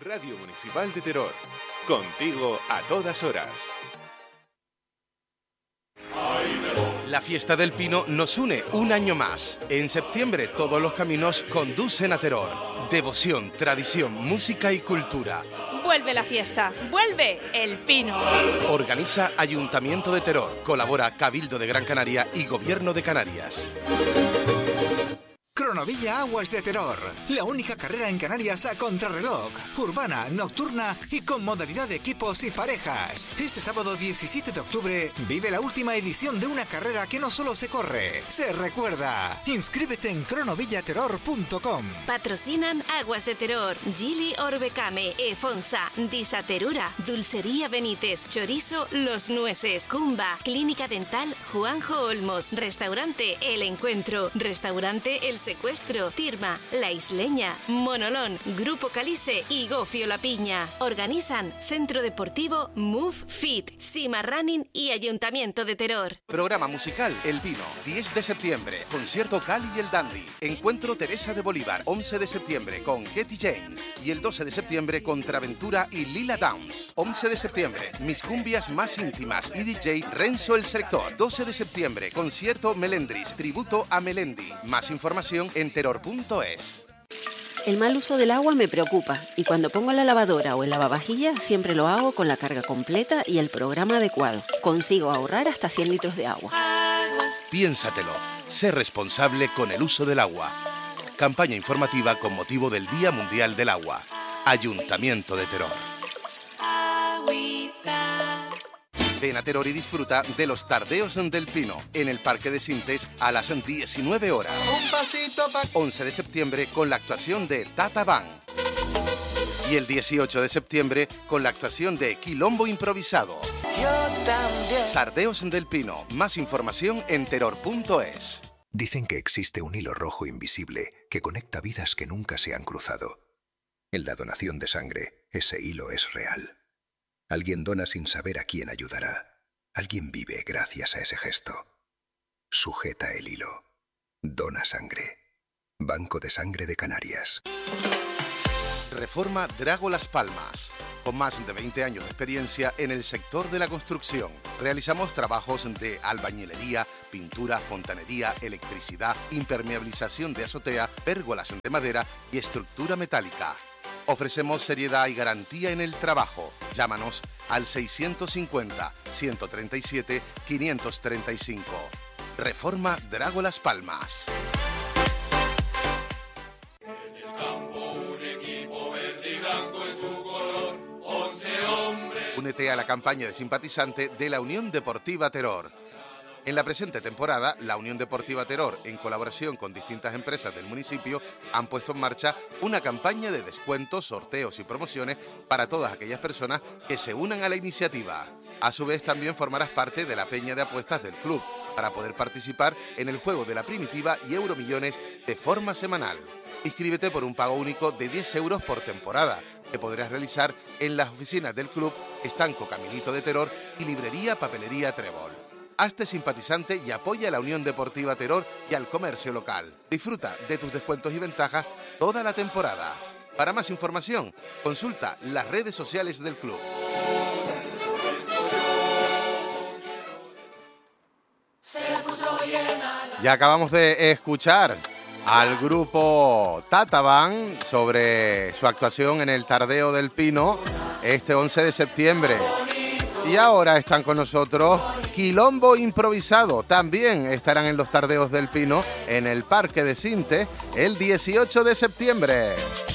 Radio Municipal de Teror, contigo a todas horas. La Fiesta del Pino nos une un año más. En septiembre todos los caminos conducen a Teror. Devoción, tradición, música y cultura. Vuelve la fiesta, vuelve el Pino. Organiza Ayuntamiento de Teror, colabora Cabildo de Gran Canaria y Gobierno de Canarias. Cronovilla Aguas de Teror, la única carrera en Canarias a contrarreloj, urbana, nocturna y con modalidad de equipos y parejas. Este sábado 17 de octubre vive la última edición de una carrera que no solo se corre, se recuerda. Inscríbete en cronovillaterror.com. Patrocinan Aguas de Teror, Gili Orbecame, Efonsa, Disaterura, Dulcería Benítez, Chorizo Los Nueces, Cumba, Clínica Dental Juanjo Olmos, Restaurante El Encuentro, Restaurante El Secuestro, Tirma, La Isleña, Monolón, Grupo Calice y Gofio La Piña. Organizan Centro Deportivo Move Fit, Sima Running y Ayuntamiento de Teror. Programa musical El Pino, 10 de septiembre, concierto Cali y el Dandy. Encuentro Teresa de Bolívar, 11 de septiembre con Katy James. Y el 12 de septiembre Contraventura y Lila Downs. 11 de septiembre, Mis Cumbias Más Íntimas y DJ Renzo el Selector. 12 de septiembre, concierto Melendris, tributo a Melendi. Más información en terror.es. El mal uso del agua me preocupa y cuando pongo la lavadora o el lavavajillas siempre lo hago con la carga completa y el programa adecuado. Consigo ahorrar hasta 100 litros de agua. Piénsatelo. Sé responsable con el uso del agua. Campaña informativa con motivo del Día Mundial del Agua. Ayuntamiento de Teror. Ven a Teror y disfruta de los Tardeos del Pino en el Parque de Sintes a las 19 horas. 11 de septiembre con la actuación de Tata Band. Y el 18 de septiembre con la actuación de Quilombo Improvisado. Yo también. Tardeos del Pino. Más información en terror.es. Dicen que existe un hilo rojo invisible que conecta vidas que nunca se han cruzado. En la donación de sangre, ese hilo es real. Alguien dona sin saber a quién ayudará. Alguien vive gracias a ese gesto. Sujeta el hilo. Dona sangre. Banco de Sangre de Canarias. Reforma Drago Las Palmas. Con más de 20 años de experiencia en el sector de la construcción. Realizamos trabajos de albañilería, pintura, fontanería, electricidad, impermeabilización de azotea, pérgolas de madera y estructura metálica. Ofrecemos seriedad y garantía en el trabajo. Llámanos al 650-137-535. Reforma Drago Las Palmas. En el campo un equipo verde y blanco en su color, 11 hombres. Únete a la campaña de simpatizante de la Unión Deportiva Teror. En la presente temporada, la Unión Deportiva Teror, en colaboración con distintas empresas del municipio, han puesto en marcha una campaña de descuentos, sorteos y promociones para todas aquellas personas que se unan a la iniciativa. A su vez, también formarás parte de la peña de apuestas del club para poder participar en el juego de la primitiva y Euromillones de forma semanal. Inscríbete por un pago único de 10 euros por temporada, que podrás realizar en las oficinas del club Estanco Caminito de Teror y Librería Papelería Trébol. Hazte simpatizante y apoya a la Unión Deportiva Teror y al comercio local. Disfruta de tus descuentos y ventajas toda la temporada. Para más información, consulta las redes sociales del club. Ya acabamos de escuchar al grupo Tata Band sobre su actuación en el Tardeo del Pino este 11 de septiembre. Y ahora están con nosotros Quilombo Improvisado. También estarán en los Tardeos del Pino en el Parque de Sintes el 18 de septiembre.